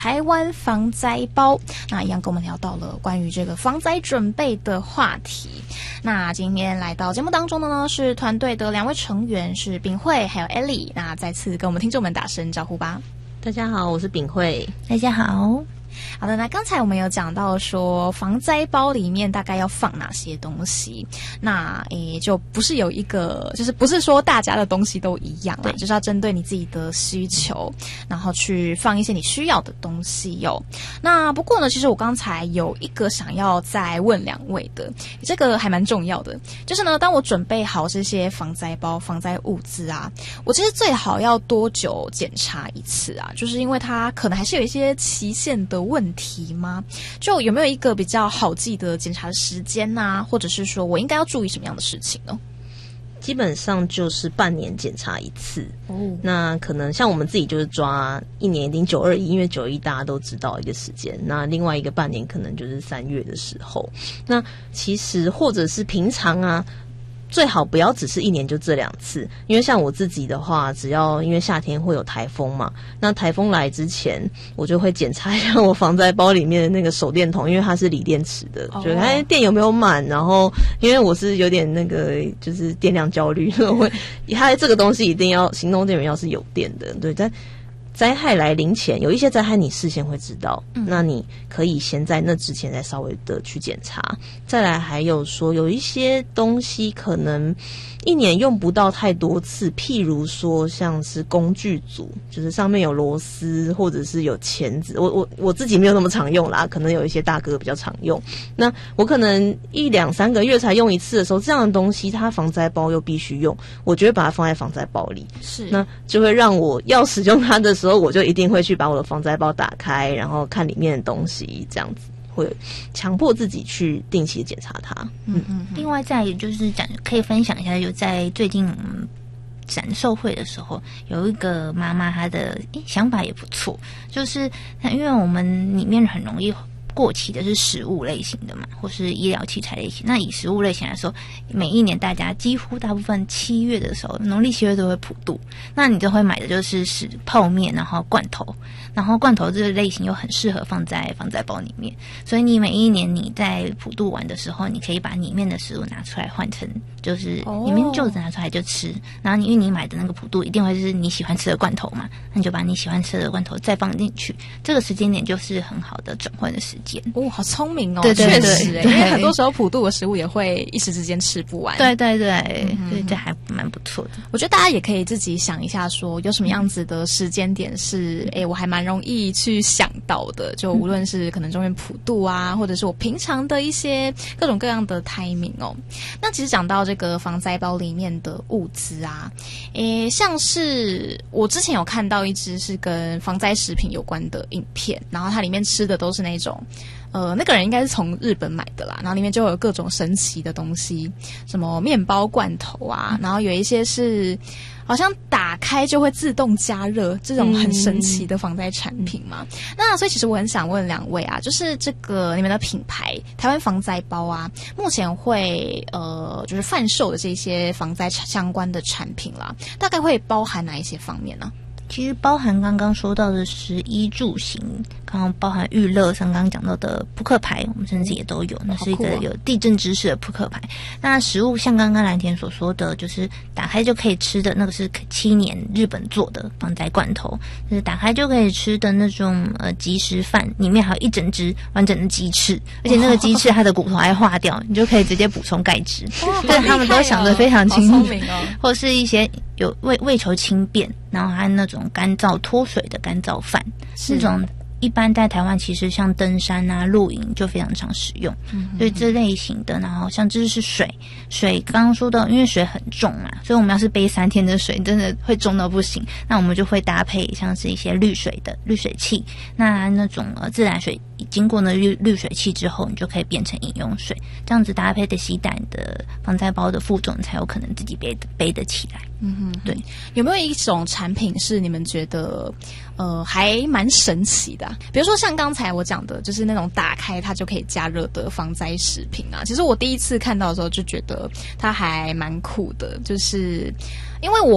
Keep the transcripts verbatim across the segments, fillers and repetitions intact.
台湾防灾包，那一样跟我们聊到了关于这个防灾准备的话题。那今天来到节目当中的呢是团队的两位成员，是秉慧还有 Ellie。那再次跟我们听众们打声招呼吧。 大家好，我是秉慧。 大家好。 好的，那刚才我们有讲到说防灾包里面大概要放哪些东西，那诶就不是有一个，就是不是说大家的东西都一样啦，就是要针对你自己的需求，然后去放一些你需要的东西哟。那不过呢，其实我刚才有一个想要再问两位的，这个还蛮重要的，就是呢，当我准备好这些防灾包、防灾物资啊，我其实最好要多久检查一次啊？就是因为它可能还是有一些期限的问题吗？就有没有一个比较好记的检查的时间啊，或者是说我应该要注意什么样的事情呢？ 基本上就是半年检查一次哦。 那可能像我们自己就是抓一年一定九二一，因为九二一大家都知道一个时间，那另外一个半年可能就是三月的时候。那其实或者是平常啊，最好不要只是一年就这两次，因为像我自己的话，只要因为夏天会有台风嘛，那台风来之前，我就会检查一下我防灾包里面的那个手电筒，因为它是锂电池的，就看电有没有满。然后因为我是有点那个就是电量焦虑，所以我会它这个东西一定要行动电源要是有电的，对，在灾害来临前，有一些灾害你事先会知道，嗯，那你可以先在那之前再稍微的去检查。再来还有说有一些东西可能一年用不到太多次，譬如说像是工具组，就是上面有螺丝或者是有钳子，我我我自己没有那么常用啦，可能有一些大哥比较常用，那我可能一两三个月才用一次的时候，这样的东西它防灾包又必须用，我就会把它放在防灾包里， 是， 那就会让我要使用它的时候，我就一定会去把我的防灾包打开，然后看里面的东西，这样子会强迫自己去定期检查它。 嗯嗯。另外再就是讲，可以分享一下，有在最近嗯展售会的时候，有一个妈妈她的想法也不错，就是因为我们里面很容易过期的是食物类型的嘛，或是医疗器材类型。那以食物类型来说，每一年大家几乎大部分七月的时候，农历七月都会普渡，那你都会买的就是是泡面，然后罐头，然后罐头这个类型又很适合放在防灾包里面，所以你每一年你在普渡完的时候，你可以把里面的食物拿出来换成就是里面就拿出来就吃，然后你因为你买的那个普渡一定会是你喜欢吃的罐头嘛，那你就把你喜欢吃的罐头再放进去，这个时间点就是很好的转换的时间。 哦，好聪明哦！ 对对对， 确实耶，因为很多时候普渡的食物也会一时之间吃不完。 对对对，嗯、所以这还蛮不错的。 我觉得大家也可以自己想一下说，有什么样子的时间点是，哎、嗯，我还蛮容易去想到的。就无论是可能中间普渡啊，或者是我平常的一些各种各样的 timing 哦。那其实讲到这个防灾包里面的物资啊，诶，像是我之前有看到一支是跟防灾食品有关的影片，然后它里面吃的都是那种。呃，那个人应该是从日本买的啦，然后里面就有各种神奇的东西，什么面包罐头啊，然后有一些是好像打开就会自动加热，这种很神奇的防灾产品嘛。嗯、那所以其实我很想问两位啊，就是这个你们的品牌台湾防灾包啊，目前会呃就是贩售的这些防灾相关的产品啦，大概会包含哪一些方面呢？ 其实包含刚刚说到的食衣住行，刚刚包含娱乐，像刚刚讲到的扑克牌，我们甚至也都有，那是一个有地震知识的扑克牌。那食物像刚刚蓝田所说的，就是打开就可以吃的那个是七年日本做的防灾罐头，就是打开就可以吃的那种呃即食饭，里面还有一整只完整的鸡翅，而且那个鸡翅它的骨头还化掉，你就可以直接补充钙质。对，他们都想得非常清楚，哦、或是一些有为为求轻便，然后还有那种干燥脱水的干燥饭，那种一般在台湾其实像登山啊露营就非常常使用，嗯、所以这类型的。然后像这是水水刚刚说到因为水很重嘛，所以我们要是背三天的水真的会重到不行，那我们就会搭配像是一些滤水的滤水器，那那种呃自来水经过了滤滤水器之后，你就可以变成饮用水，这样子搭配的携带的防灾包的负重才有可能自己背背得起来。 嗯哼， 对。 有没有一种产品是你们觉得呃还蛮神奇的、啊？比如说像刚才我讲的，就是那种打开它就可以加热的防灾食品啊。其实我第一次看到的时候就觉得它还蛮酷的，就是因为我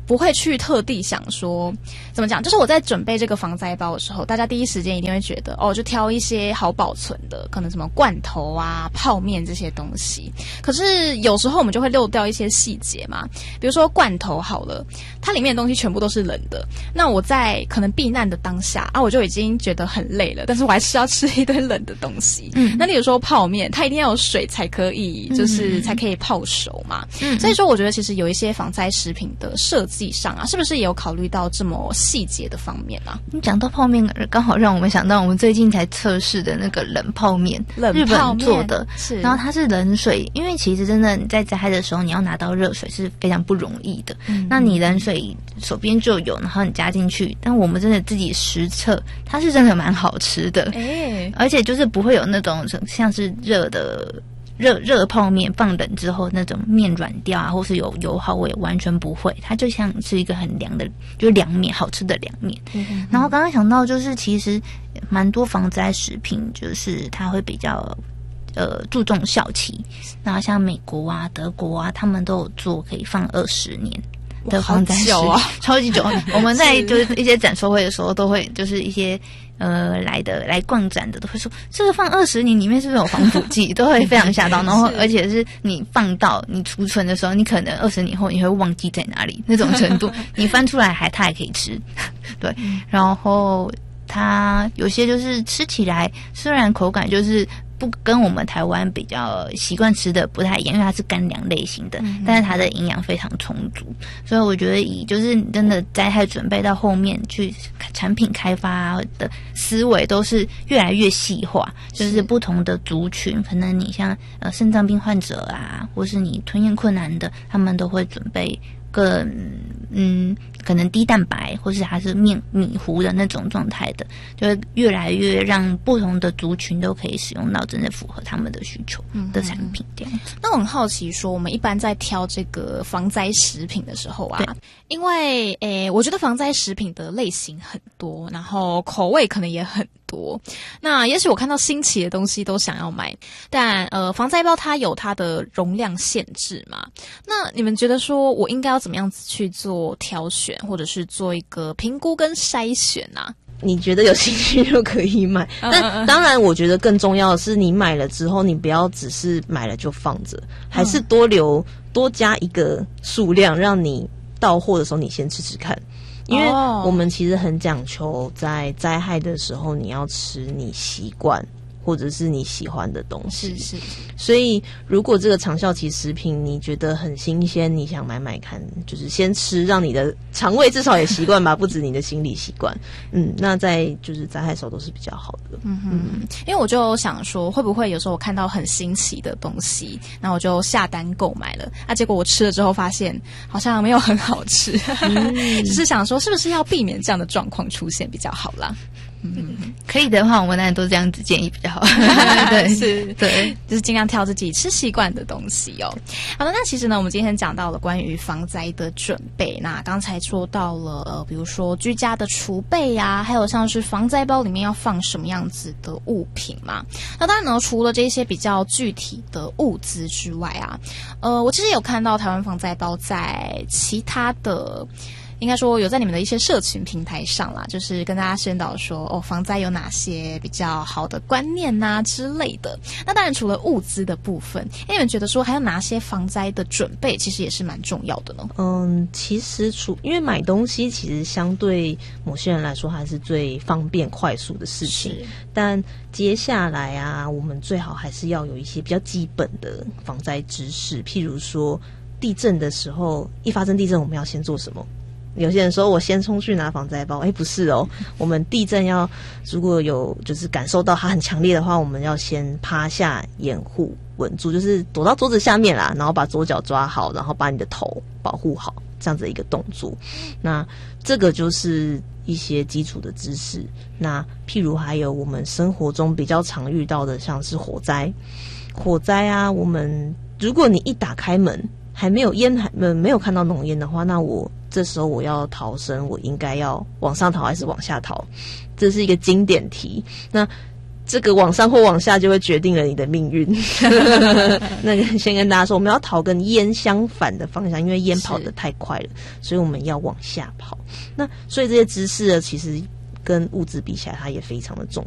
不会去特地想说怎么讲，就是我在准备这个防灾包的时候，大家第一时间一定会觉得哦，就挑一些好保存的，可能什么罐头啊、泡面这些东西。可是有时候我们就会漏掉一些细节嘛，比如说罐头好了，它里面的东西全部都是冷的，那我在可能避难的当下啊，我就已经觉得很累了，但是我还是要吃一堆冷的东西。嗯，那例如说泡面，它一定要有水才可以，就是才可以泡熟嘛。嗯，所以说我觉得其实有一些防灾食品的设计上啊，是不是也有考虑到这么细节的方面啊？ 你讲到泡面，刚好让我们想到我们最近才测试的那个冷泡面， 冷日本做的， 是， 然后它是冷水，因为其实真的你在灾害的时候，你要拿到热水是非常不容易的。嗯，那你冷水手边就有，然后你加进去，但我们真的自己实测，它是真的蛮好吃的，哎，而且就是不会有那种像是热的。热热泡面放冷之后那种面软掉啊，或是有油耗味，完全不会，它就像是一个很凉的，就是凉面，好吃的凉面。嗯，然后刚刚想到就是其实蛮多防灾食品，就是它会比较呃注重效期，然后像美国啊、德国啊，他们都有做可以放二十年的防灾食品， 啊， 超级久。我们在就是一些展售会的时候，都会就是一些。呃，来的来逛展的都会说，这个放二十年里面是不是有防腐剂？都会非常吓到。然后，而且是你放到你储存的时候，你可能二十年后你会忘记在哪里那种程度。你翻出来还它还可以吃，对。然后它有些就是吃起来虽然口感就是不跟我们台湾比较习惯吃的不太一样，因为它是干粮类型的，嗯，但是它的营养非常充足，所以我觉得以就是真的灾害准备到后面去产品开发的思维都是越来越细化，就是不同的族群，可能你像呃肾脏病患者啊，或是你吞咽困难的，他们都会准备更嗯，可能低蛋白，或是还是面米糊的那种状态的，就会越来越让不同的族群都可以使用到真的符合他们的需求的产品。这样子， 嗯，那我很好奇说，我们一般在挑这个防灾食品的时候啊，因为诶，我觉得防灾食品的类型很多，然后口味可能也很多。那也许我看到新奇的东西都想要买，但呃，防灾包它有它的容量限制嘛？那你们觉得说我应该要怎么样子去做挑选，或者是做一个评估跟筛选啊？ 你觉得有兴趣就可以买，但当然我觉得更重要的是你买了之后你不要只是买了就放着，还是多留多加一个数量，让你到货的时候你先吃吃看，因为我们其实很讲求在灾害的时候你要吃你习惯或者是你喜欢的东西， 是是。 所以如果这个长效期食品你觉得很新鲜，你想买买看，就是先吃，让你的肠胃至少也习惯吧，不止你的心理习惯。嗯，那在就是灾害时候都是比较好的。 嗯哼，嗯，因为我就想说，会不会有时候我看到很新奇的东西，然后我就下单购买了，啊，结果我吃了之后发现好像没有很好吃，嗯，只是想说是不是要避免这样的状况出现比较好啦。 嗯，可以的话，我们当然都这样子建议比较好。对， 是， 对， 就是尽量挑自己吃习惯的东西哦。好的，那其实呢，我们今天讲到了关于防灾的准备。那刚才说到了，呃，比如说居家的储备啊，还有像是防灾包里面要放什么样子的物品嘛。那当然呢，除了这些比较具体的物资之外啊，呃，我其实有看到台湾防灾包在其他的。应该说有在你们的一些社群平台上啦，就是跟大家宣导说哦，防灾有哪些比较好的观念啊之类的。那当然除了物资的部分，因为你们觉得说还有哪些防灾的准备其实也是蛮重要的呢？ 嗯，其实除因为买东西其实相对某些人来说还是最方便快速的事情，但接下来啊，我们最好还是要有一些比较基本的防灾知识，譬如说地震的时候，一发生地震我们要先做什么？有些人说我先冲去拿防灾包，哎，不是哦，我们地震要如果有就是感受到它很强烈的话，我们要先趴下掩护稳住，就是躲到桌子下面啦，然后把左脚抓好，然后把你的头保护好，这样子一个动作。那这个就是一些基础的知识。那譬如还有我们生活中比较常遇到的，像是火灾，火灾啊，我们如果你一打开门还没有烟，还没有看到浓烟的话，那我这时候我要逃生，我应该要往上逃还是往下逃？这是一个经典题。那这个往上或往下就会决定了你的命运。那个先跟大家说，我们要逃跟烟相反的方向，因为烟跑得太快了，所以我们要往下跑。那所以这些知识呢，其实跟物质比起来，它也非常的重